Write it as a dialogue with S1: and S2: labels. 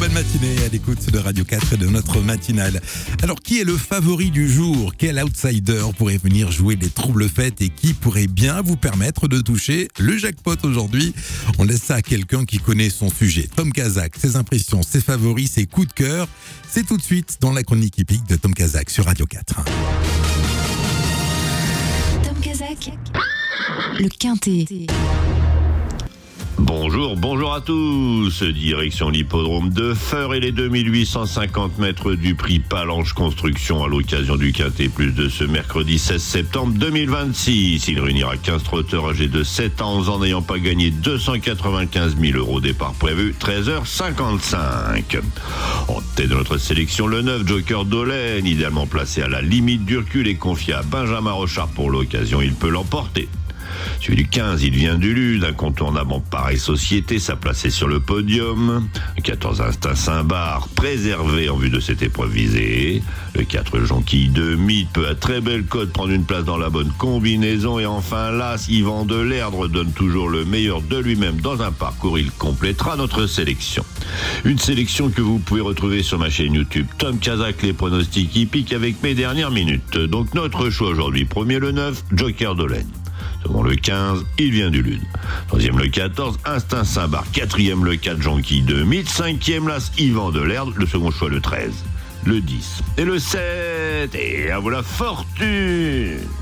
S1: bonne matinée à l'écoute de Radio 4 et de notre matinale. Alors, qui est le favori du jour? Quel outsider pourrait venir jouer les troubles fêtes et qui pourrait bien vous permettre de toucher le jackpot aujourd'hui? On laisse ça à quelqu'un qui connaît son sujet. Tom Kazak, ses impressions, ses favoris, ses coups de cœur. C'est tout de suite dans la chronique hippique de Tom Kazak sur Radio 4.
S2: Tom Kazak, le Quintet.
S3: Bonjour à tous. Direction l'hippodrome de Feur et les 2850 mètres du prix Palanche Construction à l'occasion du Quintet Plus de ce mercredi 16 septembre 2026. Il réunira 15 trotteurs âgés de 7 à 11 ans n'ayant pas gagné 295 000 €. Départ prévu 13h55. En tête de notre sélection, le 9 Joker Dolène, idéalement placé à la limite du recul et confié à Benjamin Rochard pour l'occasion. Il peut l'emporter. Celui du 15, il vient du Lude, incontournable en pareille société, sa placée sur le podium. Le 14, Instinct Saint-Bar, préservé en vue de cette épreuve visée. Le 4, Jonquille de Mythe, peut à très belle cote prendre une place dans la bonne combinaison. Et enfin, l'As, Yvan de Lerdre, donne toujours le meilleur de lui-même dans un parcours. Il complétera notre sélection. Une sélection que vous pouvez retrouver sur ma chaîne YouTube Tom Kazak, les pronostics hippiques avec mes dernières minutes. Donc notre choix aujourd'hui, premier le 9, Joker Dolène. Second le 15, il vient du Lude. Troisième le 14, Instinct Saint-Bar. Quatrième le 4, Jonquille de Mythe. Cinquième, l'As, Yvan de Lerdre. Le second choix le 13, le 10 et le 7. Et à vous la fortune!